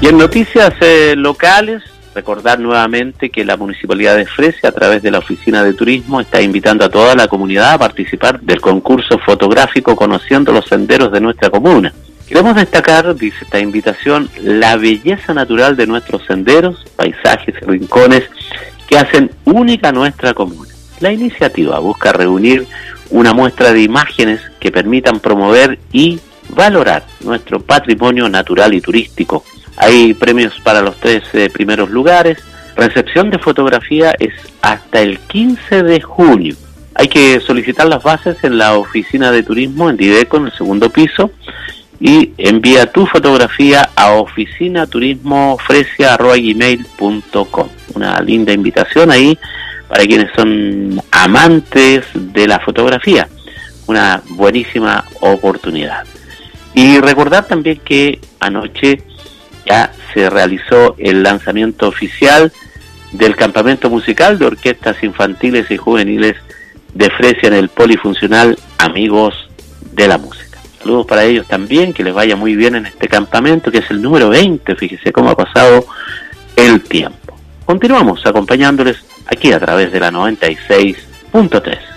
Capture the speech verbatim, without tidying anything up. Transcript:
Y en noticias eh, locales, recordar nuevamente que la Municipalidad de Fresia, a través de la Oficina de Turismo, está invitando a toda la comunidad a participar del concurso fotográfico Conociendo los Senderos de nuestra comuna. Queremos destacar, dice esta invitación, la belleza natural de nuestros senderos, paisajes y rincones que hacen única nuestra comuna. La iniciativa busca reunir una muestra de imágenes que permitan promover y valorar nuestro patrimonio natural y turístico. Hay premios para los tres eh, primeros lugares. Recepción de fotografía es hasta el quince de junio. Hay que solicitar las bases en la Oficina de Turismo en Dideco, en el segundo piso, y envía tu fotografía a oficinaturismofresia arroba gmail punto com. Una linda invitación ahí para quienes son amantes de la fotografía. Una buenísima oportunidad. Y recordar también que anoche ya se realizó el lanzamiento oficial del campamento musical de orquestas infantiles y juveniles de Fresia en el Polifuncional Amigos de la Música. Saludos para ellos también, que les vaya muy bien en este campamento, que es el número veinte, fíjese cómo ha pasado el tiempo. Continuamos acompañándoles aquí a través de la noventa y seis punto tres.